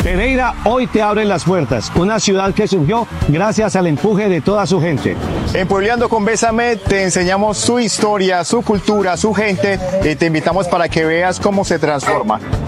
Pereira hoy te abre las puertas, una ciudad que surgió gracias al empuje de toda su gente. En Puebleando con Besamed te enseñamos su historia, su cultura, su gente y te invitamos para que veas cómo se transforma.